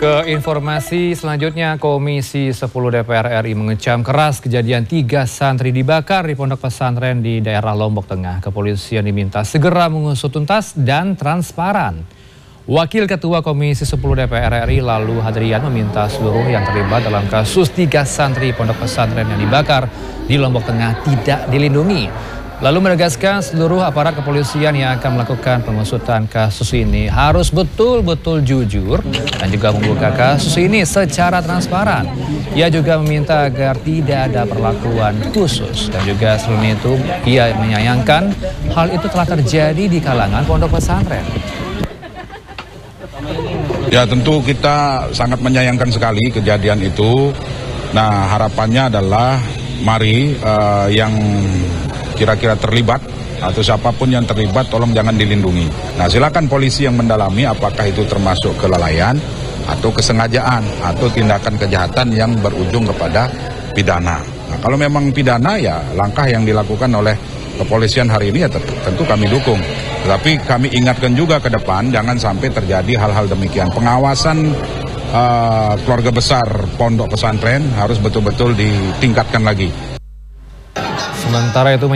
Ke informasi selanjutnya, Komisi 10 DPR RI mengecam keras kejadian 3 santri dibakar di pondok pesantren di daerah Lombok Tengah. Kepolisian diminta segera mengusut tuntas dan transparan. Wakil Ketua Komisi 10 DPR RI Lalu Hadrian meminta seluruh yang terlibat dalam kasus 3 santri pondok pesantren yang dibakar di Lombok Tengah tidak dilindungi. Lalu menegaskan seluruh aparat kepolisian yang akan melakukan pengusutan kasus ini harus betul-betul jujur dan juga membuka kasus ini secara transparan. Ia juga meminta agar tidak ada perlakuan khusus dan juga selain itu ia menyayangkan hal itu telah terjadi di kalangan pondok pesantren. Ya, tentu kita sangat menyayangkan sekali kejadian itu. Nah, harapannya adalah mari yang kira-kira terlibat atau siapapun yang terlibat tolong jangan dilindungi. Nah, silakan polisi yang mendalami apakah itu termasuk kelalaian atau kesengajaan atau tindakan kejahatan yang berujung kepada pidana. Nah, kalau memang pidana ya langkah yang dilakukan oleh kepolisian hari ini ya tentu kami dukung. Tetapi kami ingatkan juga ke depan jangan sampai terjadi hal-hal demikian. Pengawasan keluarga besar pondok pesantren harus betul-betul ditingkatkan lagi. Sementara itu